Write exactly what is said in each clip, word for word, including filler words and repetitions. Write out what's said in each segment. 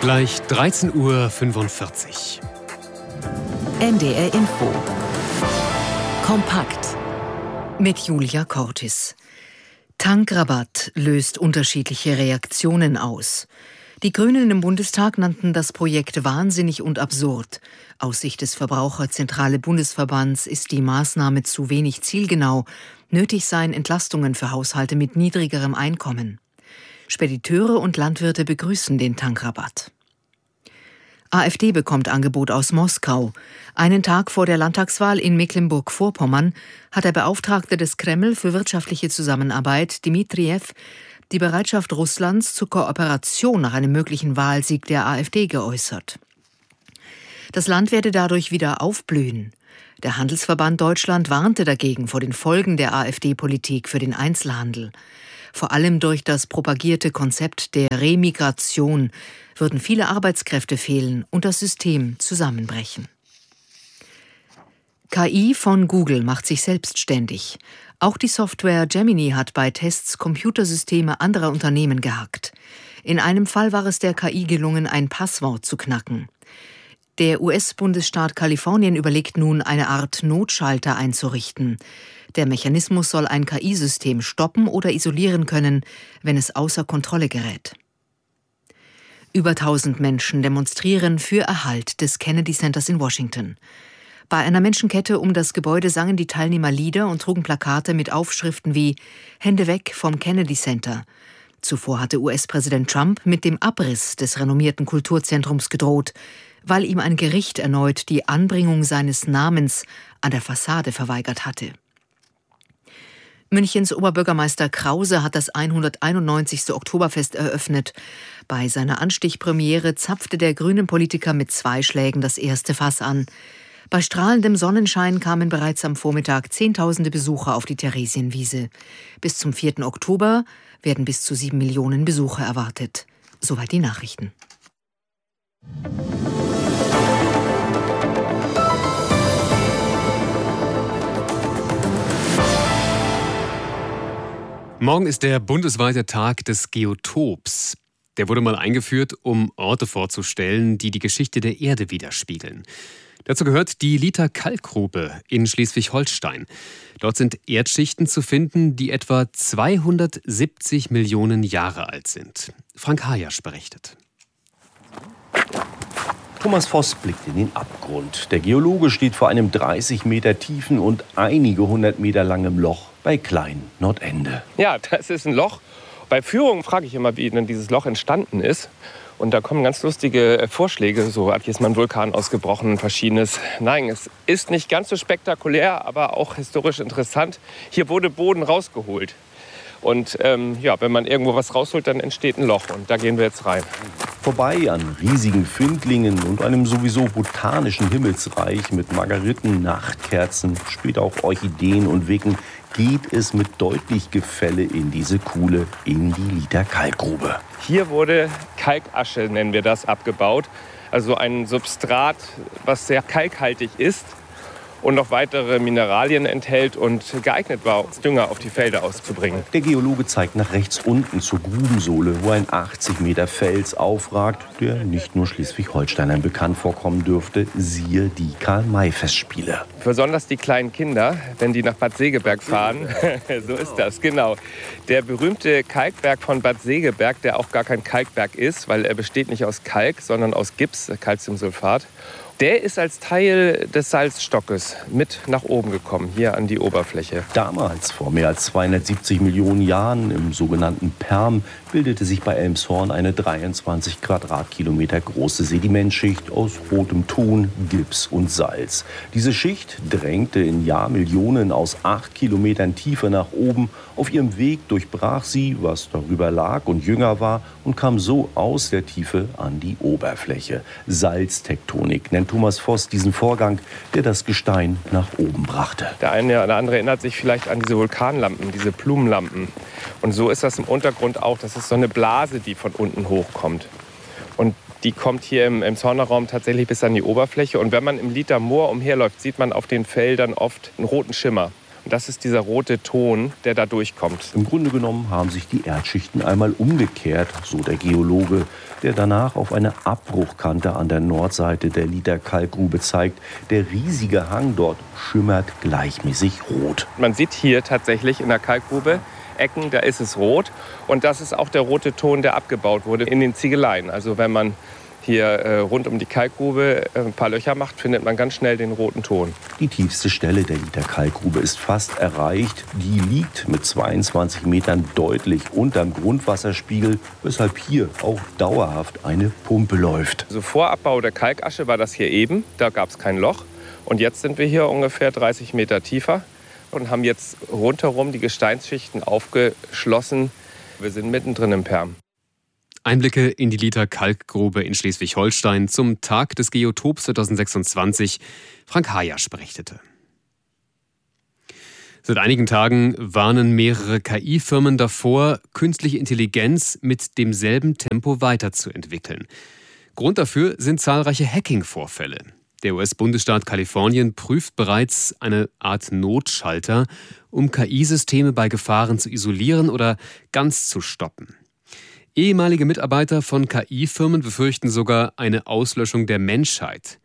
Gleich dreizehn Uhr fünfundvierzig. N D R Info. Kompakt. Mit Julia Cortis. Tankrabatt löst unterschiedliche Reaktionen aus. Die Grünen im Bundestag nannten das Projekt wahnsinnig und absurd. Aus Sicht des Verbraucherzentrale Bundesverbands ist die Maßnahme zu wenig zielgenau. Nötig seien Entlastungen für Haushalte mit niedrigerem Einkommen. Spediteure und Landwirte begrüßen den Tankrabatt. AfD bekommt Angebot aus Moskau. Einen Tag vor der Landtagswahl in Mecklenburg-Vorpommern hat der Beauftragte des Kreml für wirtschaftliche Zusammenarbeit, Dmitrijew, die Bereitschaft Russlands zur Kooperation nach einem möglichen Wahlsieg der AfD geäußert. Das Land werde dadurch wieder aufblühen. Der Handelsverband Deutschland warnte dagegen vor den Folgen der AfD-Politik für den Einzelhandel. Vor allem durch das propagierte Konzept der Remigration würden viele Arbeitskräfte fehlen und das System zusammenbrechen. K I von Google macht sich selbstständig. Auch die Software Gemini hat bei Tests Computersysteme anderer Unternehmen gehackt. In einem Fall war es der K I gelungen, ein Passwort zu knacken. Der U S-Bundesstaat Kalifornien überlegt nun, eine Art Notschalter einzurichten. Der Mechanismus soll ein K I-System stoppen oder isolieren können, wenn es außer Kontrolle gerät. Über tausend Menschen demonstrieren für Erhalt des Kennedy Centers in Washington. Bei einer Menschenkette um das Gebäude sangen die Teilnehmer Lieder und trugen Plakate mit Aufschriften wie »Hände weg vom Kennedy Center«. Zuvor hatte U S-Präsident Trump mit dem Abriss des renommierten Kulturzentrums gedroht, weil ihm ein Gericht erneut die Anbringung seines Namens an der Fassade verweigert hatte. Münchens Oberbürgermeister Krause hat das hunderteinundneunzigste Oktoberfest eröffnet. Bei seiner Anstichpremiere zapfte der Grünen-Politiker mit zwei Schlägen das erste Fass an. Bei strahlendem Sonnenschein kamen bereits am Vormittag Zehntausende Besucher auf die Theresienwiese. Bis zum vierten Oktober werden bis zu sieben Millionen Besucher erwartet. Soweit die Nachrichten. Morgen ist der bundesweite Tag des Geotops. Der wurde mal eingeführt, um Orte vorzustellen, die die Geschichte der Erde widerspiegeln. Dazu gehört die Liter Kalkgrube in Schleswig-Holstein. Dort sind Erdschichten zu finden, die etwa zweihundertsiebzig Millionen Jahre alt sind. Frank Hayasch berichtet. Thomas Voss blickt in den Abgrund. Der Geologe steht vor einem dreißig Meter tiefen und einige hundert Meter langem Loch bei Klein-Nordende. Ja, das ist ein Loch. Bei Führungen frage ich immer, wie denn dieses Loch entstanden ist. Und da kommen ganz lustige Vorschläge, so hat jetzt mal ein Vulkan ausgebrochen und verschiedenes. Nein, es ist nicht ganz so spektakulär, aber auch historisch interessant. Hier wurde Boden rausgeholt. Und ähm, ja, wenn man irgendwo was rausholt, dann entsteht ein Loch. Und da gehen wir jetzt rein. Vorbei an riesigen Findlingen und einem sowieso botanischen Himmelsreich mit Margeriten, Nachtkerzen, später auch Orchideen und Wicken, geht es mit deutlich Gefälle in diese Kuhle, in die Liter Kalkgrube. Hier wurde Kalkasche, nennen wir das, abgebaut. Also ein Substrat, was sehr kalkhaltig ist und noch weitere Mineralien enthält und geeignet war, als Dünger auf die Felder auszubringen. Der Geologe zeigt nach rechts unten zur Grubensohle, wo ein achtzig Meter Fels aufragt, der nicht nur Schleswig-Holsteinern bekannt vorkommen dürfte, siehe die Karl-May-Festspiele. Besonders die kleinen Kinder, wenn die nach Bad Segeberg fahren, so ist das, genau. Der berühmte Kalkberg von Bad Segeberg, der auch gar kein Kalkberg ist, weil er besteht nicht aus Kalk, sondern aus Gips, Calciumsulfat. Der ist als Teil des Salzstockes mit nach oben gekommen, hier an die Oberfläche. Damals, vor mehr als zweihundertsiebzig Millionen Jahren, im sogenannten Perm, bildete sich bei Elmshorn eine dreiundzwanzig Quadratkilometer große Sedimentschicht aus rotem Ton, Gips und Salz. Diese Schicht drängte in Jahrmillionen aus acht Kilometern Tiefe nach oben. Auf ihrem Weg durchbrach sie, was darüber lag und jünger war, und kam so aus der Tiefe an die Oberfläche. Salztektonik nennt Thomas Voss diesen Vorgang, der das Gestein nach oben brachte. Der eine oder andere erinnert sich vielleicht an diese Vulkanlampen, diese Blumenlampen. Und so ist das im Untergrund auch. Das ist so eine Blase, die von unten hochkommt. Und die kommt hier im, im Saunaраum tatsächlich bis an die Oberfläche. Und wenn man im Liter Moor umherläuft, sieht man auf den Feldern oft einen roten Schimmer. Und das ist dieser rote Ton, der da durchkommt. Im Grunde genommen haben sich die Erdschichten einmal umgekehrt, so der Geologe, der danach auf eine Abbruchkante an der Nordseite der Liter-Kalkgrube zeigt. Der riesige Hang dort schimmert gleichmäßig rot. Man sieht hier tatsächlich in der Kalkgrube Ecken, da ist es rot. Und das ist auch der rote Ton, der abgebaut wurde in den Ziegeleien. Also wenn man hier äh, rund um die Kalkgrube äh, ein paar Löcher macht, findet man ganz schnell den roten Ton. Die tiefste Stelle der Liter-Kalkgrube ist fast erreicht. Die liegt mit zweiundzwanzig Metern deutlich unterm Grundwasserspiegel, weshalb hier auch dauerhaft eine Pumpe läuft. Also vor Abbau der Kalkasche war das hier eben, da gab es kein Loch. Und jetzt sind wir hier ungefähr dreißig Meter tiefer und haben jetzt rundherum die Gesteinsschichten aufgeschlossen. Wir sind mittendrin im Perm. Einblicke in die Liter-Kalkgrube in Schleswig-Holstein zum Tag des Geotops zwanzig sechsundzwanzig. Frank Hayasch berichtete. Seit einigen Tagen warnen mehrere K I-Firmen davor, künstliche Intelligenz mit demselben Tempo weiterzuentwickeln. Grund dafür sind zahlreiche Hacking-Vorfälle. Der U S-Bundesstaat Kalifornien prüft bereits eine Art Notschalter, um K I-Systeme bei Gefahren zu isolieren oder ganz zu stoppen. Ehemalige Mitarbeiter von K I-Firmen befürchten sogar eine Auslöschung der Menschheit.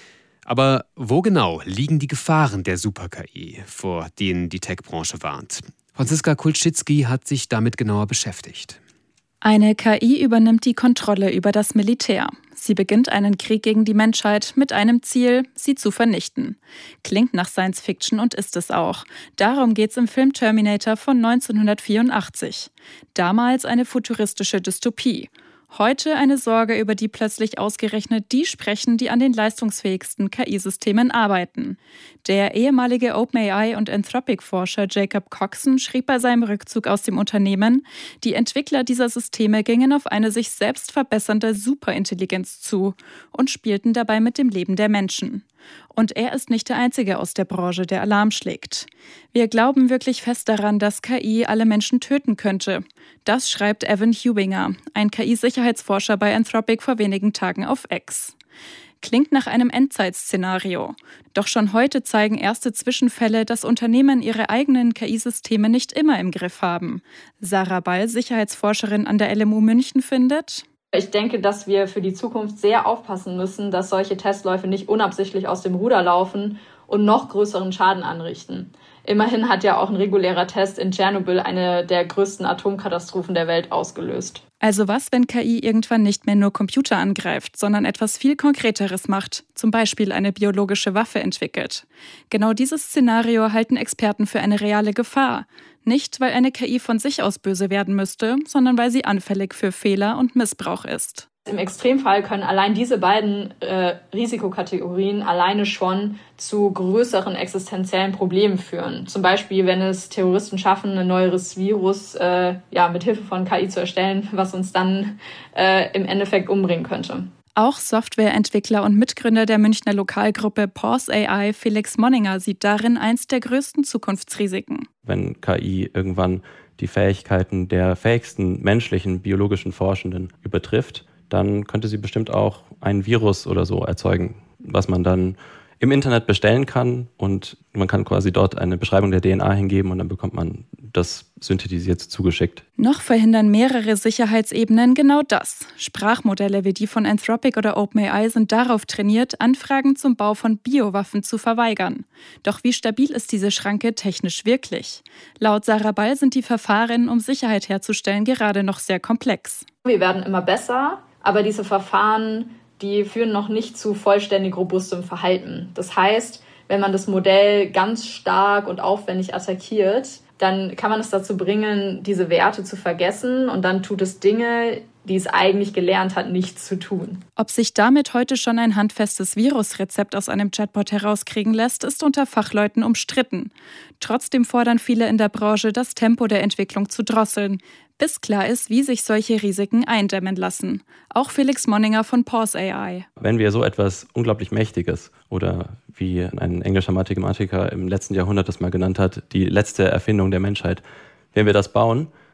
Aber wo genau liegen die Gefahren der Super-K I, vor denen die Tech-Branche warnt? Franziska Kulczycki hat sich damit genauer beschäftigt. Eine K I übernimmt die Kontrolle über das Militär. Sie beginnt einen Krieg gegen die Menschheit mit einem Ziel, sie zu vernichten. Klingt nach Science Fiction und ist es auch. Darum geht's im Film Terminator von neunzehnhundertvierundachtzig. Damals eine futuristische Dystopie. Heute eine Sorge, über die plötzlich ausgerechnet die sprechen, die an den leistungsfähigsten K I-Systemen arbeiten. Der ehemalige OpenAI- und Anthropic-Forscher Jacob Coxon schrieb bei seinem Rückzug aus dem Unternehmen, die Entwickler dieser Systeme gingen auf eine sich selbst verbessernde Superintelligenz zu und spielten dabei mit dem Leben der Menschen. Und er ist nicht der Einzige aus der Branche, der Alarm schlägt. Wir glauben wirklich fest daran, dass K I alle Menschen töten könnte. Das schreibt Evan Hubinger, ein K I-Sicherheitsforscher bei Anthropic, vor wenigen Tagen auf X. Klingt nach einem Endzeitszenario. Doch schon heute zeigen erste Zwischenfälle, dass Unternehmen ihre eigenen K I-Systeme nicht immer im Griff haben. Sarah Ball, Sicherheitsforscherin an der L M U München, findet: Ich denke, dass wir für die Zukunft sehr aufpassen müssen, dass solche Testläufe nicht unabsichtlich aus dem Ruder laufen und noch größeren Schaden anrichten. Immerhin hat ja auch ein regulärer Test in Tschernobyl eine der größten Atomkatastrophen der Welt ausgelöst. Also was, wenn K I irgendwann nicht mehr nur Computer angreift, sondern etwas viel Konkreteres macht, zum Beispiel eine biologische Waffe entwickelt? Genau dieses Szenario halten Experten für eine reale Gefahr. Nicht, weil eine K I von sich aus böse werden müsste, sondern weil sie anfällig für Fehler und Missbrauch ist. Im Extremfall können allein diese beiden äh, Risikokategorien alleine schon zu größeren existenziellen Problemen führen. Zum Beispiel, wenn es Terroristen schaffen, ein neues Virus äh, ja, mit Hilfe von K I zu erstellen, was uns dann äh, im Endeffekt umbringen könnte. Auch Softwareentwickler und Mitgründer der Münchner Lokalgruppe Pause A I, Felix Monninger, sieht darin eins der größten Zukunftsrisiken. Wenn K I irgendwann die Fähigkeiten der fähigsten menschlichen biologischen Forschenden übertrifft, dann könnte sie bestimmt auch ein Virus oder so erzeugen, was man dann im Internet bestellen kann, und man kann quasi dort eine Beschreibung der D N A hingeben und dann bekommt man das synthetisiert zugeschickt. Noch verhindern mehrere Sicherheitsebenen genau das. Sprachmodelle wie die von Anthropic oder OpenAI sind darauf trainiert, Anfragen zum Bau von Biowaffen zu verweigern. Doch wie stabil ist diese Schranke technisch wirklich? Laut Sarah Ball sind die Verfahren, um Sicherheit herzustellen, gerade noch sehr komplex. Wir werden immer besser, aber diese Verfahren, die führen noch nicht zu vollständig robustem Verhalten. Das heißt, wenn man das Modell ganz stark und aufwendig attackiert, dann kann man es dazu bringen, diese Werte zu vergessen, und dann tut es Dinge, die es eigentlich gelernt hat, nicht zu tun. Ob sich damit heute schon ein handfestes Virusrezept aus einem Chatbot herauskriegen lässt, ist unter Fachleuten umstritten. Trotzdem fordern viele in der Branche, das Tempo der Entwicklung zu drosseln, bis klar ist, wie sich solche Risiken eindämmen lassen. Auch Felix Monninger von Pause A I. Wenn wir so etwas unglaublich Mächtiges, oder wie ein englischer Mathematiker im letzten Jahrhundert das mal genannt hat, die letzte Erfindung der Menschheit, wenn wir das bauen,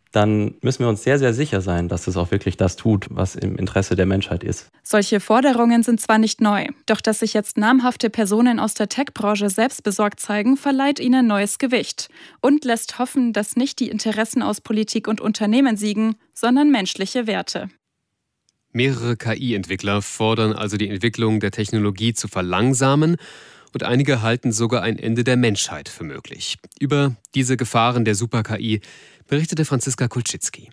dann müssen wir uns sehr, sehr sicher sein, dass es auch wirklich das tut, was im Interesse der Menschheit ist. Solche Forderungen sind zwar nicht neu, doch dass sich jetzt namhafte Personen aus der Tech-Branche selbstbesorgt zeigen, verleiht ihnen neues Gewicht und lässt hoffen, dass nicht die Interessen aus Politik und Unternehmen siegen, sondern menschliche Werte. Mehrere K I-Entwickler fordern also die Entwicklung der Technologie zu verlangsamen und einige halten sogar ein Ende der Menschheit für möglich. Über diese Gefahren der Super-K I berichtete Franziska Kulczycki.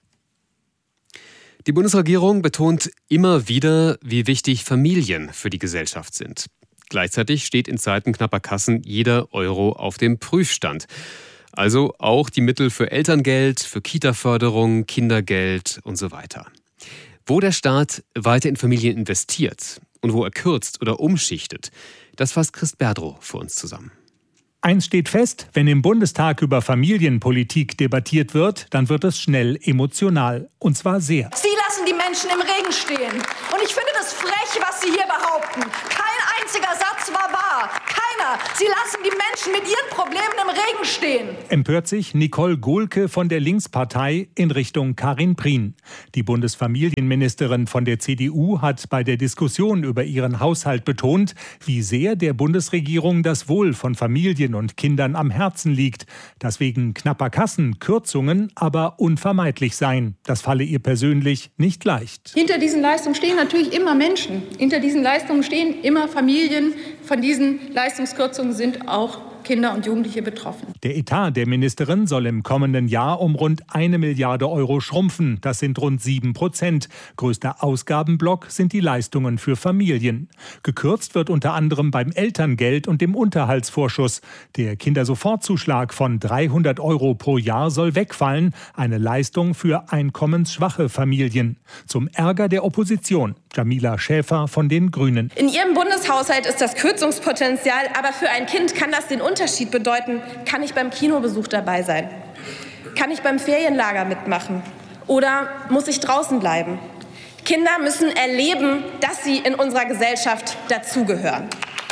Die Bundesregierung betont immer wieder, wie wichtig Familien für die Gesellschaft sind. Gleichzeitig steht in Zeiten knapper Kassen jeder Euro auf dem Prüfstand. Also auch die Mittel für Elterngeld, für Kita-Förderung, Kindergeld und so weiter. Wo der Staat weiter in Familien investiert und wo er kürzt oder umschichtet, das fasst Chris Berdrow für uns zusammen. Eins steht fest, wenn im Bundestag über Familienpolitik debattiert wird, dann wird es schnell emotional. Und zwar sehr. Sie lassen die Menschen im Regen stehen. Und ich finde das frech, was Sie hier behaupten. Kein einziger Satz war wahr. Keiner. Sie lassen die Menschen mit ihren Problemen im Regen stehen. Empört sich Nicole Gohlke von der Linkspartei in Richtung Karin Prien. Die Bundesfamilienministerin von der C D U hat bei der Diskussion über ihren Haushalt betont, wie sehr der Bundesregierung das Wohl von Familien und Kindern am Herzen liegt, dass wegen knapper Kassen Kürzungen aber unvermeidlich seien. Das falle ihr persönlich nicht leicht. Hinter diesen Leistungen stehen natürlich immer Menschen. Hinter diesen Leistungen stehen immer Familien. Von diesen Leistungskürzungen sind auch Kinder und Jugendliche betroffen. Der Etat der Ministerin soll im kommenden Jahr um rund eine Milliarde Euro schrumpfen. Das sind rund sieben Prozent. Größter Ausgabenblock sind die Leistungen für Familien. Gekürzt wird unter anderem beim Elterngeld und dem Unterhaltsvorschuss. Der Kindersofortzuschlag von dreihundert Euro pro Jahr soll wegfallen. Eine Leistung für einkommensschwache Familien. Zum Ärger der Opposition. Jamila Schäfer von den Grünen. In Ihrem Bundeshaushalt ist das Kürzungspotenzial, aber für ein Kind kann das den Unterschied bedeuten. Kann ich beim Kinobesuch dabei sein? Kann ich beim Ferienlager mitmachen? Oder muss ich draußen bleiben? Kinder müssen erleben, dass sie in unserer Gesellschaft dazugehören.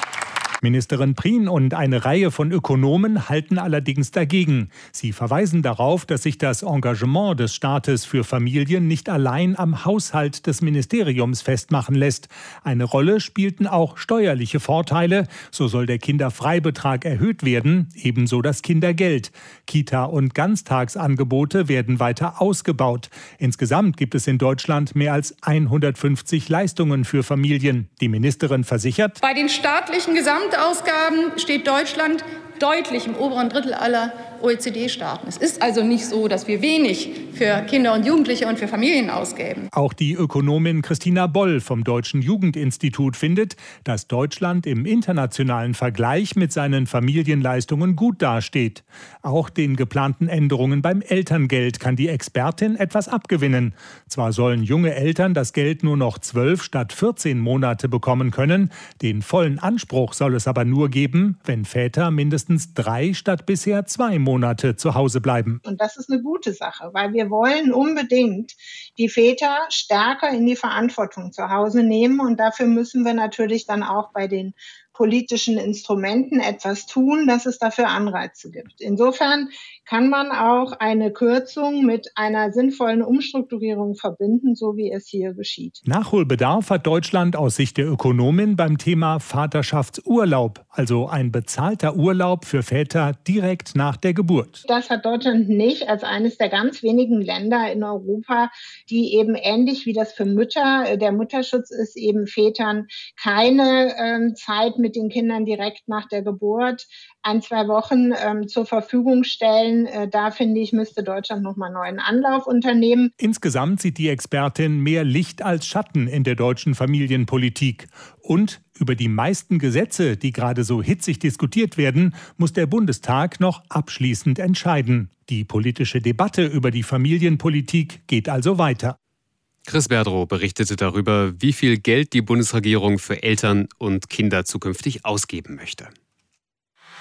Ministerin Prien und eine Reihe von Ökonomen halten allerdings dagegen. Sie verweisen darauf, dass sich das Engagement des Staates für Familien nicht allein am Haushalt des Ministeriums festmachen lässt. Eine Rolle spielten auch steuerliche Vorteile. So soll der Kinderfreibetrag erhöht werden, ebenso das Kindergeld. Kita- und Ganztagsangebote werden weiter ausgebaut. Insgesamt gibt es in Deutschland mehr als hundertfünfzig Leistungen für Familien. Die Ministerin versichert: Bei den staatlichen Gesamtausgaben steht Deutschland deutlich im oberen Drittel aller O E C D-Staaten. Es ist also nicht so, dass wir wenig für Kinder und Jugendliche und für Familien ausgeben. Auch die Ökonomin Christina Boll vom Deutschen Jugendinstitut findet, dass Deutschland im internationalen Vergleich mit seinen Familienleistungen gut dasteht. Auch den geplanten Änderungen beim Elterngeld kann die Expertin etwas abgewinnen. Zwar sollen junge Eltern das Geld nur noch zwölf statt vierzehn Monate bekommen können, den vollen Anspruch soll es aber nur geben, wenn Väter mindestens drei statt bisher zwei Monate zu Hause bleiben. Und das ist eine gute Sache, weil wir wollen unbedingt die Väter stärker in die Verantwortung zu Hause nehmen. Und dafür müssen wir natürlich dann auch bei den politischen Instrumenten etwas tun, dass es dafür Anreize gibt. Insofern kann man auch eine Kürzung mit einer sinnvollen Umstrukturierung verbinden, so wie es hier geschieht. Nachholbedarf hat Deutschland aus Sicht der Ökonomin beim Thema Vaterschaftsurlaub, also ein bezahlter Urlaub für Väter direkt nach der Geburt. Das hat Deutschland nicht als eines der ganz wenigen Länder in Europa, die eben ähnlich wie das für Mütter, der Mutterschutz ist, eben Vätern keine äh, Zeit mit den Kindern direkt nach der Geburt ein, zwei Wochen ähm, zur Verfügung stellen. Äh, da, finde ich, müsste Deutschland nochmal neuen Anlauf unternehmen. Insgesamt sieht die Expertin mehr Licht als Schatten in der deutschen Familienpolitik. Und über die meisten Gesetze, die gerade so hitzig diskutiert werden, muss der Bundestag noch abschließend entscheiden. Die politische Debatte über die Familienpolitik geht also weiter. Chris Berdrow berichtete darüber, wie viel Geld die Bundesregierung für Eltern und Kinder zukünftig ausgeben möchte.